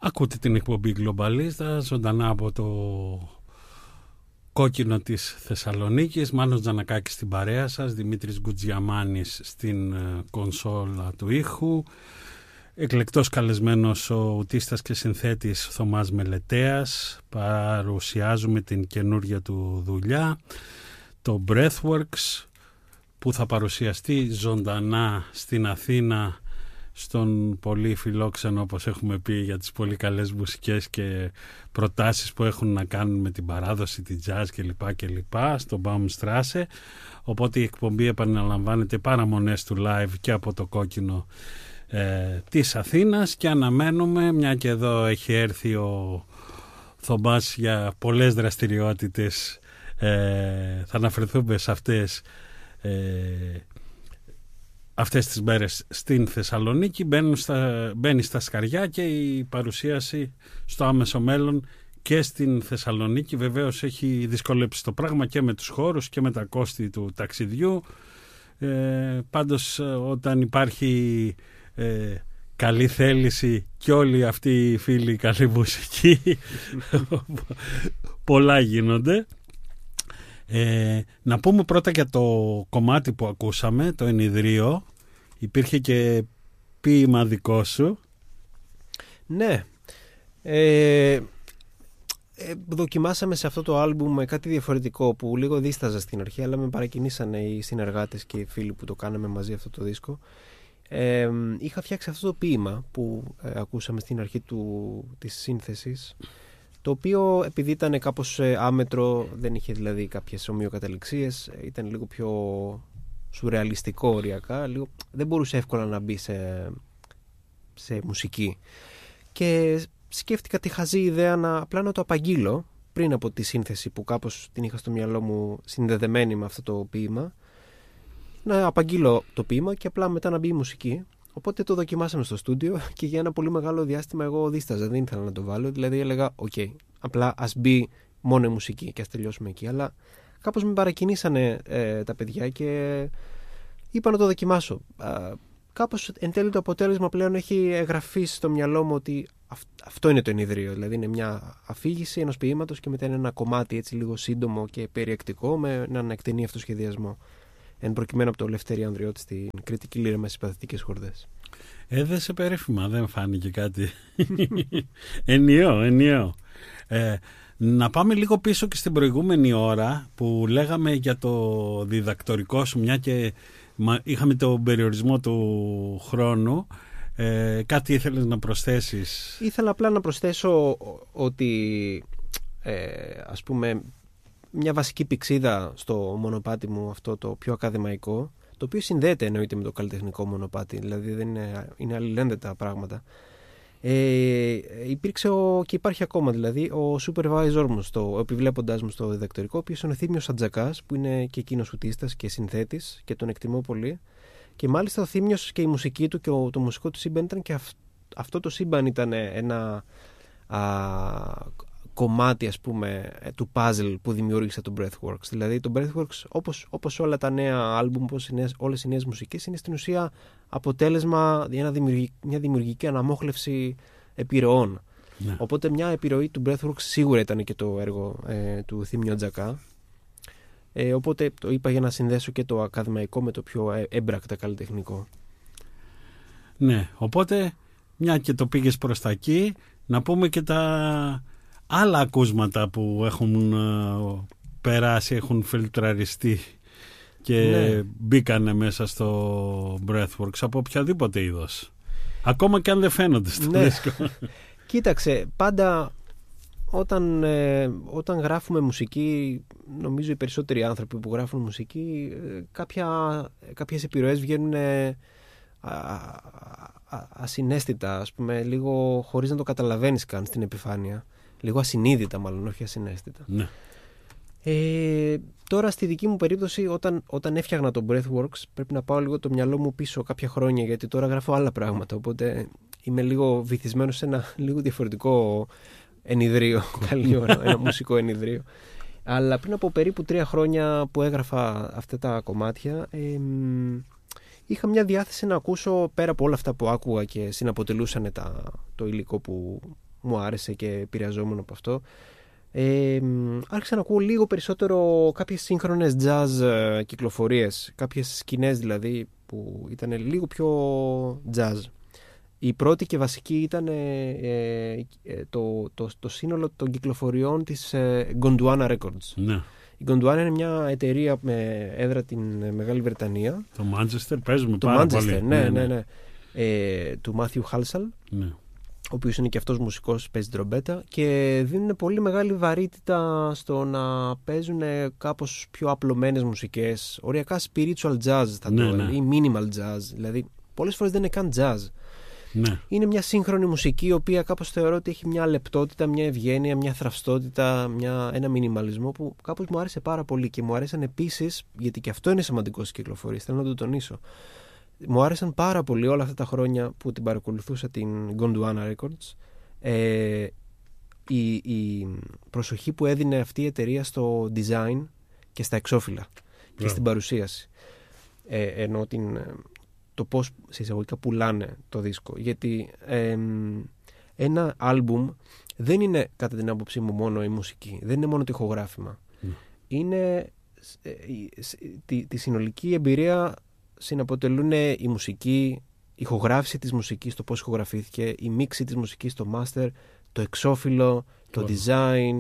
Ακούτε την εκπομπή Γκλομπαλίστα ζωντανά από το κόκκινο της Θεσσαλονίκης. Μάνος Τζανακάκης στην παρέα σας, Δημήτρης Γκουτζιαμάνης στην κονσόλα του ήχου, εκλεκτός καλεσμένος ο ουτίστας και συνθέτης Θωμάς Μελετέας. Παρουσιάζουμε την καινούργια του δουλειά, το Breathworks, που θα παρουσιαστεί ζωντανά στην Αθήνα στον πολύ φιλόξενο, όπως έχουμε πει, για τις πολύ καλές μουσικές και προτάσεις που έχουν να κάνουν με την παράδοση, τη jazz κλπ. Στο Baumstrasse. Οπότε η εκπομπή επαναλαμβάνεται παραμονές του live και από το κόκκινο της Αθήνας, και αναμένουμε, μια και εδώ έχει έρθει ο Θωμάς για πολλές δραστηριότητες, θα αναφερθούμε σε αυτές τις μέρες στην Θεσσαλονίκη. Μπαίνει στα σκαριά και η παρουσίαση στο άμεσο μέλλον και στην Θεσσαλονίκη. Βεβαίως έχει δυσκολέψει το πράγμα και με τους χώρους και με τα κόστη του ταξιδιού. Πάντως όταν υπάρχει καλή θέληση και όλοι αυτοί οι φίλοι καλή μουσική πολλά γίνονται. Να πούμε πρώτα για το κομμάτι που ακούσαμε, το Ενιδρίο. Υπήρχε και ποίημα δικό σου. Ναι, δοκιμάσαμε σε αυτό το άλμπουμ κάτι διαφορετικό που λίγο δίσταζα στην αρχή, αλλά με παρακινήσανε οι συνεργάτες και οι φίλοι που το κάναμε μαζί αυτό το δίσκο. Είχα φτιάξει αυτό το ποίημα που ακούσαμε στην αρχή της σύνθεσης, το οποίο επειδή ήταν κάπως άμετρο, δεν είχε δηλαδή κάποιες ομοιοκαταληξίες, ήταν λίγο πιο σουρεαλιστικό οριακά, δεν μπορούσε εύκολα να μπει σε μουσική. Και σκέφτηκα τη χαζή ιδέα απλά να το απαγγείλω πριν από τη σύνθεση που κάπως την είχα στο μυαλό μου συνδεδεμένη με αυτό το ποίημα, να απαγγείλω το ποίημα και απλά μετά να μπει η μουσική. Οπότε το δοκιμάσαμε στο στούντιο και για ένα πολύ μεγάλο διάστημα εγώ δίσταζα, δεν ήθελα να το βάλω. Δηλαδή έλεγα, OK, απλά ας μπει μόνο η μουσική και ας τελειώσουμε εκεί. Αλλά κάπως με παρακινήσανε τα παιδιά και είπα να το δοκιμάσω. Κάπως εν τέλει το αποτέλεσμα πλέον έχει εγγραφεί στο μυαλό μου ότι αυτό είναι το Ενιδρίο. Δηλαδή είναι μια αφήγηση ενός ποίηματος και μετά είναι ένα κομμάτι έτσι λίγο σύντομο και περιεκτικό με έναν εκτενή αυτοσχεδιασμό. Εν προκειμένου από το Λευτέρη Ανδριώτη στην κριτική λύρα με συμπαθητικές χορδές. Έδεσε περίφημα, δεν φάνηκε κάτι. Ενιαίο. Να πάμε λίγο πίσω και στην προηγούμενη ώρα που λέγαμε για το διδακτορικό σου, μια και είχαμε τον περιορισμό του χρόνου. Κάτι ήθελες να προσθέσεις? Ήθελα απλά να προσθέσω ότι ας πούμε μια βασική πηξίδα στο μονοπάτι μου, αυτό το πιο ακαδημαϊκό, το οποίο συνδέεται εννοείται με το καλλιτεχνικό μονοπάτι, δηλαδή δεν είναι αλληλένδετα πράγματα. Υπήρξε και υπάρχει ακόμα δηλαδή ο supervisor μου, ο επιβλέποντάς μου στο διδακτορικό, ο οποίος είναι ο Θήμιος Ατζακάς, που είναι και εκείνος ουτίστας και συνθέτης και τον εκτιμώ πολύ. Και μάλιστα ο Θήμιος και η μουσική του και το μουσικό του σύμπαν ήταν και αυτό το σύμπαν ήταν ένα κομμάτι, ας πούμε, του puzzle που δημιούργησε το Breathworks. Δηλαδή το Breathworks, όπως όλα τα νέα άλμπουμ, όλες οι νέες μουσικές, είναι στην ουσία αποτέλεσμα μια δημιουργική αναμόχλευση επιρροών. Ναι. Οπότε μια επιρροή του Breathworks σίγουρα ήταν και το έργο του Θήμιου Ατζακά. Οπότε το είπα για να συνδέσω και το ακαδημαϊκό με το πιο έμπρακτα καλλιτεχνικό. Ναι, οπότε μια και το πήγες προς τα εκεί, να πούμε και τα άλλα ακούσματα που έχουν περάσει, έχουν φιλτραριστεί και μπήκανε μέσα στο Breathworks από οποιαδήποτε είδος, ακόμα και αν δεν φαίνονται στο δίσκο. Κοίταξε, πάντα όταν γράφουμε μουσική, νομίζω οι περισσότεροι άνθρωποι που γράφουν μουσική, κάποιες επιρροές βγαίνουν ασυναίσθητα, ας πούμε, λίγο χωρίς να το καταλαβαίνεις καν στην επιφάνεια. Λίγο ασυνείδητα μάλλον, όχι ασυναίσθητα. Ναι. Τώρα στη δική μου περίπτωση, όταν έφτιαχνα το Breathworks, πρέπει να πάω λίγο το μυαλό μου πίσω κάποια χρόνια, γιατί τώρα γράφω άλλα πράγματα, οπότε είμαι λίγο βυθισμένος σε ένα λίγο διαφορετικό ενιδρίο, καλή ώρα, ένα μουσικό ενιδρίο. Αλλά πριν από περίπου 3 χρόνια που έγραφα αυτά τα κομμάτια, είχα μια διάθεση να ακούσω, πέρα από όλα αυτά που άκουγα και συναποτελούσαν το υλικό που μου άρεσε και επηρεαζόμουν από αυτό. Άρχισα να ακούω λίγο περισσότερο κάποιες σύγχρονες jazz κυκλοφορίες, κάποιες σκηνές δηλαδή που ήταν λίγο πιο jazz. Η πρώτη και βασική ήταν το σύνολο των κυκλοφοριών της Gondwana Records. Ναι. Η Gondwana είναι μια εταιρεία με έδρα την Μεγάλη Βρετανία. Το Manchester παίζουμε πάρα πολύ. Ναι. Του Matthew Halsall, ναι. ο οποίος είναι και αυτός μουσικός, παίζει τρομπέτα, και δίνουν πολύ μεγάλη βαρύτητα στο να παίζουν κάπως πιο απλωμένες μουσικές, οριακά spiritual jazz θα το έλεγα, ή minimal jazz, δηλαδή πολλές φορές δεν είναι καν jazz. Ναι. Είναι μια σύγχρονη μουσική η οποία κάπως θεωρώ ότι έχει μια λεπτότητα, μια ευγένεια, μια θραυστότητα, ένα μινιμαλισμό που κάπως μου άρεσε πάρα πολύ, και μου άρεσαν επίσης, γιατί και αυτό είναι σημαντικό στις κυκλοφορίες, θέλω να το τονίσω. Μου άρεσαν πάρα πολύ όλα αυτά τα χρόνια που την παρακολουθούσα την Gondwana Records, η προσοχή που έδινε αυτή η εταιρεία στο design και στα εξώφυλλα και στην παρουσίαση, ενώ το πώς σε εισαγωγικά πουλάνε το δίσκο, γιατί ένα άλμπουμ δεν είναι, κατά την άποψή μου, μόνο η μουσική, δεν είναι μόνο το ηχογράφημα, είναι τη συνολική εμπειρία συναποτελούν η μουσική, η ηχογράφηση της μουσικής, το πώς ηχογραφήθηκε, η μίξη της μουσικής, το master, το εξώφυλλο, το design,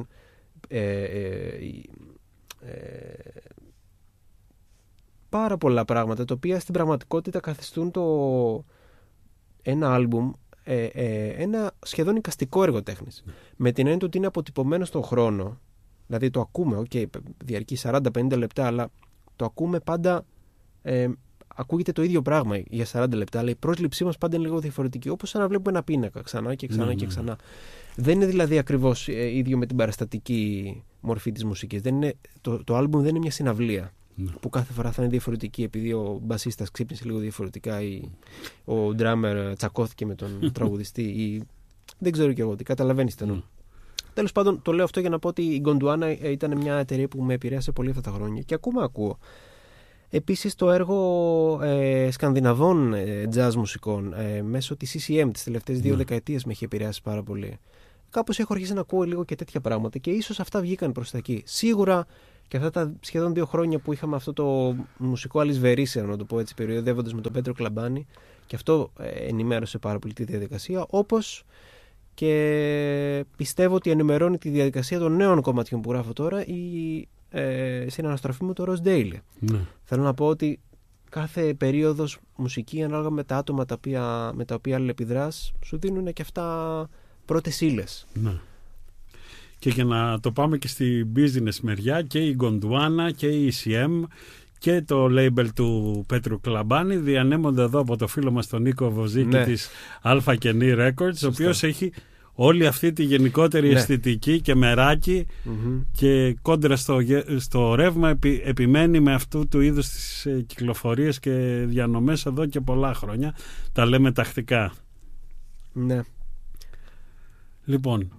πάρα πολλά πράγματα, τα οποία στην πραγματικότητα καθιστούν ένα άλμπουμ ένα σχεδόν εικαστικό έργο τέχνης. Με την έννοια ότι είναι αποτυπωμένο στον χρόνο, δηλαδή το ακούμε, διαρκεί 40-50 λεπτά, αλλά το ακούμε πάντα, ακούγεται το ίδιο πράγμα για 40 λεπτά, αλλά η πρόσληψή μας πάντα είναι λίγο διαφορετική, όπως σαν να βλέπουμε ένα πίνακα ξανά και ξανά και ξανά. Δεν είναι δηλαδή ακριβώς ίδιο με την παραστατική μορφή της μουσικής. Το άλμπουμ δεν είναι μια συναυλία που κάθε φορά θα είναι διαφορετική, επειδή ο μπασίστας ξύπνησε λίγο διαφορετικά ή ο ντράμερ τσακώθηκε με τον τραγουδιστή ή δεν ξέρω κι εγώ τι, καταλαβαίνεις τι εννοώ. Τέλος πάντων, το λέω αυτό για να πω ότι η Gondwana ήταν μια εταιρεία που με επηρέασε πολύ αυτά τα χρόνια και ακόμα ακούω. Επίσης το έργο σκανδιναβών jazz μουσικών μέσω της CCM τις τελευταίες 2 δεκαετίες με έχει επηρεάσει πάρα πολύ. Κάπως έχω αρχίσει να ακούω λίγο και τέτοια πράγματα και ίσως αυτά βγήκαν προς τα εκεί. Σίγουρα και αυτά τα σχεδόν 2 χρόνια που είχαμε αυτό το μουσικό αλυσβερίσεο, να το πω έτσι, περιοδεύοντας με τον Πέτρο Κλαμπάνη, και αυτό ενημέρωσε πάρα πολύ τη διαδικασία, όπως και πιστεύω ότι ενημερώνει τη διαδικασία των νέων κομματιών που γράφω τώρα η συναναστροφή μου το Ross Daily. Θέλω να πω ότι κάθε περίοδος μουσική, ανάλογα με τα άτομα με τα οποία αλληλεπιδράς, σου δίνουν και αυτά πρώτες ύλες. Και για να το πάμε και στη business μεριά, και η Gondwana και η ECM και το label του Πέτρου Κλαμπάνη διανέμονται εδώ από το φίλο μας τον Νίκο Βοζίκη της Αλφα και Νι Records, ο οποίος έχει όλη αυτή τη γενικότερη αισθητική και μεράκι και κόντρα στο ρεύμα επιμένει με αυτού του είδους τις κυκλοφορίες και διανομές εδώ και πολλά χρόνια. Τα λέμε τακτικά. Ναι. Λοιπόν,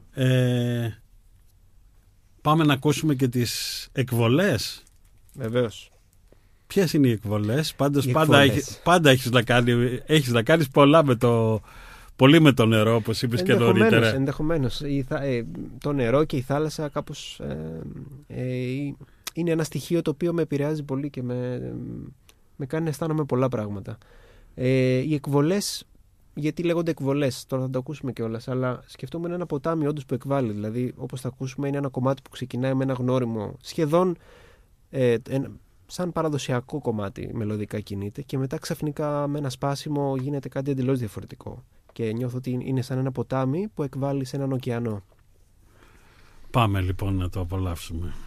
πάμε να ακούσουμε και τις εκβολές. Βεβαίως. Ποιες είναι οι εκβολές? Πάντως πάντα έχεις να κάνεις πολλά πολύ με το νερό, όπως είπες και νωρίτερα. Ενδεχομένως. Το νερό και η θάλασσα κάπως είναι ένα στοιχείο το οποίο με επηρεάζει πολύ και με κάνει να αισθάνομαι πολλά πράγματα. Οι εκβολές, γιατί λέγονται εκβολές, τώρα θα το ακούσουμε κιόλας, αλλά σκεφτόμουν ένα ποτάμι όντως που εκβάλλει. Δηλαδή, όπως θα ακούσουμε, είναι ένα κομμάτι που ξεκινάει με ένα γνώριμο, σχεδόν σαν παραδοσιακό κομμάτι μελωδικά κινείται, και μετά ξαφνικά με ένα σπάσιμο γίνεται κάτι εντελώς διαφορετικό. Και νιώθω ότι είναι σαν ένα ποτάμι που εκβάλλει σε έναν ωκεανό. Πάμε λοιπόν να το απολαύσουμε.